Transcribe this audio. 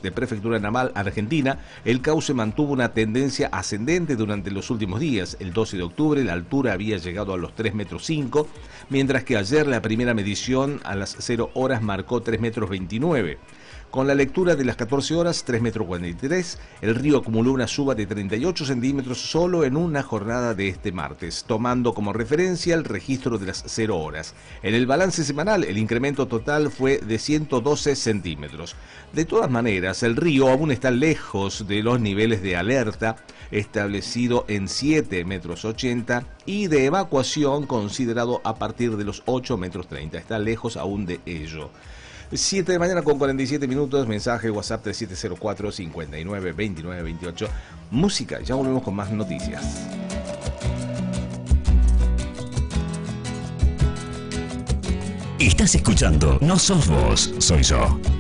de Prefectura Naval Argentina, el cauce mantuvo una tendencia ascendente durante los últimos días. El 12 de octubre la altura había llegado a los 3,5 metros, mientras que ayer la primera medición a las 0 horas marcó 3,29 metros. Con la lectura de las 14 horas, 3,43 metros, el río acumuló una suba de 38 centímetros solo en una jornada de este martes, tomando como referencia el registro de las 0 horas. En el balance semanal, el incremento total fue de 112 centímetros. De todas maneras, el río aún está lejos de los niveles de alerta establecido en 7,80 metros y de evacuación considerado a partir de los 8,30 metros. Está lejos aún de ello. 7 de mañana con 47 minutos, mensaje WhatsApp 3704-592928. Música, ya volvemos con más noticias. Estás escuchando No Sos Vos, Soy Yo.